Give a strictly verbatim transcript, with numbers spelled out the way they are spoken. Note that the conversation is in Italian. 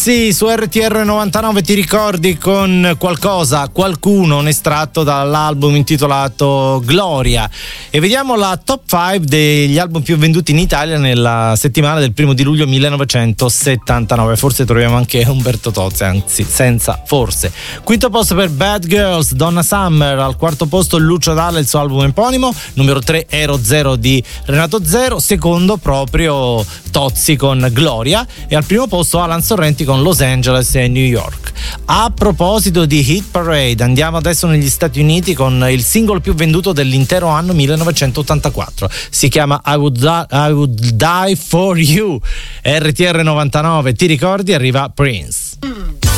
Sì, su R T R novantanove ti ricordi con qualcosa, qualcuno, un estratto dall'album intitolato Gloria. E vediamo la top cinque degli album più venduti in Italia nella settimana del primo di luglio millenovecentosettantanove. Forse troviamo anche Umberto Tozzi, anzi senza forse. Quinto posto per Bad Girls, Donna Summer. Al quarto posto Lucio Dalla, il suo album eponimo. Numero tre Ero Zero di Renato Zero. Secondo proprio Tozzi con Gloria. E al primo posto Alan Sorrenti con Los Angeles e New York. A proposito di Hit Parade, andiamo adesso negli Stati Uniti con il singolo più venduto dell'intero anno millenovecentottantaquattro. Si chiama I Would Die, I Would Die For You. R T R novantanove, ti ricordi? Arriva Prince.